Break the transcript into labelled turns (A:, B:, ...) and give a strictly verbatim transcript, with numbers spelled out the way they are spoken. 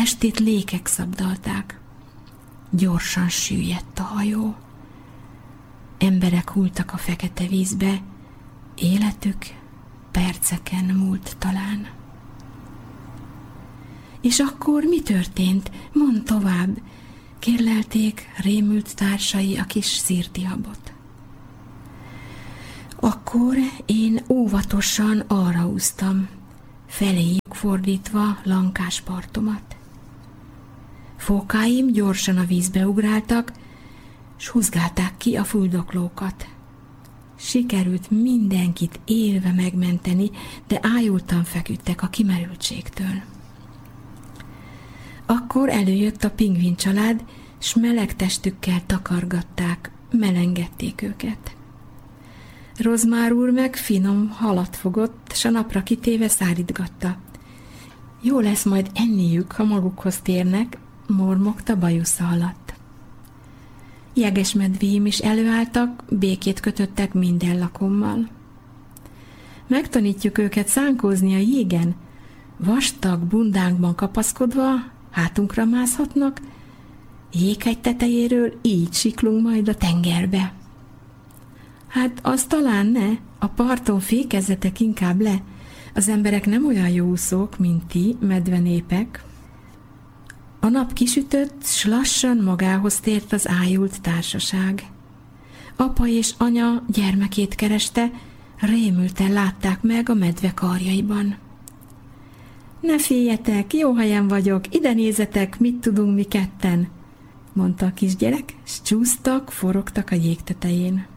A: testét lékek szabdalták. Gyorsan süllyedt a hajó. Emberek hulltak a fekete vízbe, életük perceken múlt talán. És akkor mi történt? Mondd tovább, kérlelték rémült társai a kis szirtihabot. Akkor én óvatosan arra úsztam, feléjük fordítva lankás partomat. Fókáim gyorsan a vízbe ugráltak, s húzgálták ki a fuldoklókat. Sikerült mindenkit élve megmenteni, de ájultan feküdtek a kimerültségtől. Akkor előjött a pingvin család, s meleg testükkel takargatták, melengették őket. Rozmár úr meg finom halat fogott, s a napra kitéve szárítgatta. Jó lesz majd enniük, ha magukhoz térnek, mormogta bajusza alatt. Jegesmedvéim is előálltak, békét kötöttek minden lakommal. Megtanítjuk őket szánkózni a jégen, vastag bundánkban kapaszkodva hátunkra mászhatnak, jéghegy tetejéről így siklunk majd a tengerbe. Hát az talán ne, a parton fékezzetek inkább le, az emberek nem olyan jó úszók, mint ti, medvenépek. A nap kisütött, s lassan magához tért az ájult társaság. Apa és anya gyermekét kereste, rémülten látták meg a medve karjaiban. Ne féljetek, jó helyen vagyok, ide nézzetek, mit tudunk mi ketten, mondta a kisgyerek, s csúsztak, forogtak a jég tetején.